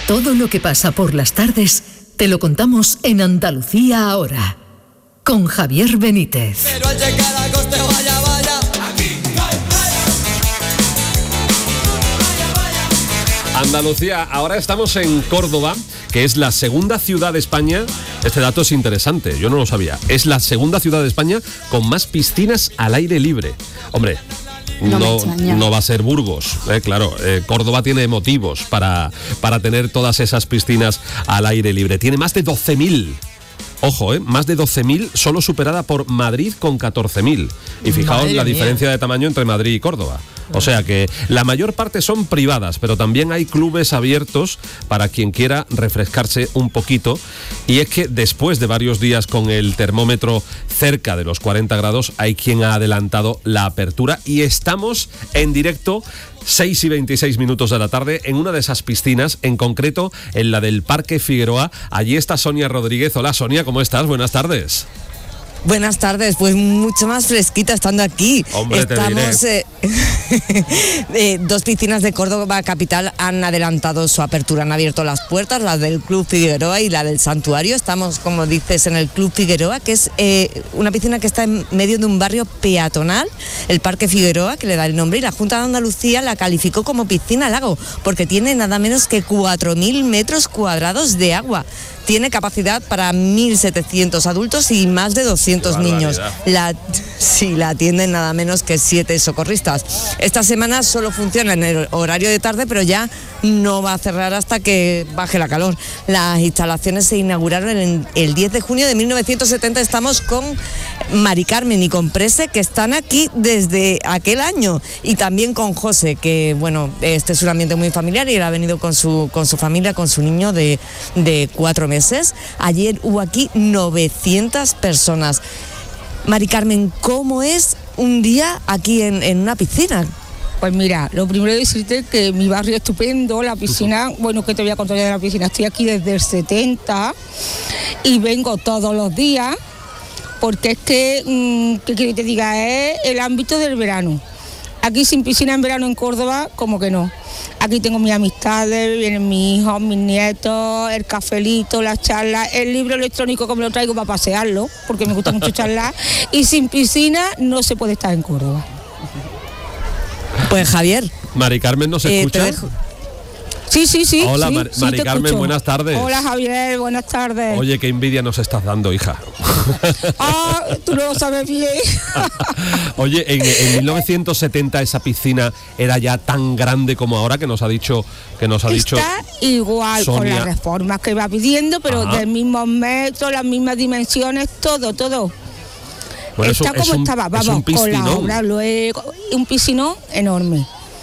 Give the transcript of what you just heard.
Todo lo que pasa por las tardes te lo contamos en Andalucía ahora, con Javier Benítez. Pero al llegar a agosto, vaya, vaya. Andalucía, ahora estamos en Córdoba, que es la segunda ciudad de España. Este dato es interesante, yo no lo sabía. Es la segunda ciudad de España con más piscinas al aire libre. Hombre, no va a ser Burgos, claro. Córdoba tiene motivos para tener todas esas piscinas al aire libre. Tiene más de 12.000. Ojo, más de 12.000, solo superada por Madrid con 14.000. Y fijaos Madre la mía. Diferencia de tamaño entre Madrid y Córdoba. O sea que la mayor parte son privadas, pero también hay clubes abiertos para quien quiera refrescarse un poquito. Y es que después de varios días con el termómetro cerca de los 40 grados, hay quien ha adelantado la apertura y estamos en directo 6:26 de la tarde en una de esas piscinas, en concreto en la del Parque Figueroa. Allí está Sonia Rodríguez. Hola Sonia, ¿cómo estás? Buenas tardes. Buenas tardes, pues mucho más fresquita estando aquí. Hombre, estamos, dos piscinas de Córdoba capital han adelantado su apertura, han abierto las puertas, la del Club Figueroa y la del Santuario. Estamos, como dices, en el Club Figueroa, que es una piscina que está en medio de un barrio peatonal, el Parque Figueroa, que le da el nombre, y la Junta de Andalucía la calificó como piscina lago, porque tiene nada menos que 4.000 metros cuadrados de agua. Tiene capacidad para 1.700 adultos y más de 200 niños. La atienden nada menos que 7 socorristas. Esta semana solo funciona en el horario de tarde, pero ya no va a cerrar hasta que baje la calor. Las instalaciones se inauguraron el 10 de junio de 1970. Estamos con Mari Carmen y con Prese, que están aquí desde aquel año, y también con José, que bueno, este es un ambiente muy familiar y él ha venido con su familia, con su niño de 4 meses. Ayer hubo aquí 900 personas. Mari Carmen, ¿cómo es un día aquí en una piscina? Pues mira, lo primero es decirte que mi barrio es estupendo, la piscina, bueno, ¿qué te voy a contar de la piscina? Estoy aquí desde el 70 y vengo todos los días, porque es que, ¿qué quiero que te diga? Es el ámbito del verano. Aquí sin piscina en verano en Córdoba, como que no. Aquí tengo mis amistades, vienen mis hijos, mis nietos, el cafelito, las charlas, el libro electrónico que me lo traigo para pasearlo, porque me gusta mucho charlar, y sin piscina no se puede estar en Córdoba. Pues Javier. Mari Carmen, ¿nos escucha? Sí. Hola, sí, Mari Carmen, escucho. Buenas tardes. Hola, Javier, buenas tardes. Oye, qué envidia nos estás dando, hija. Tú no lo sabes bien. Oye, en 1970 esa piscina era ya tan grande como ahora, que nos ha dicho Está igual, Sonia, con las reformas que va pidiendo, pero del mismo metro, las mismas dimensiones, todo. Bueno, está como estaba, vamos, con la obra luego, un piscinón enorme.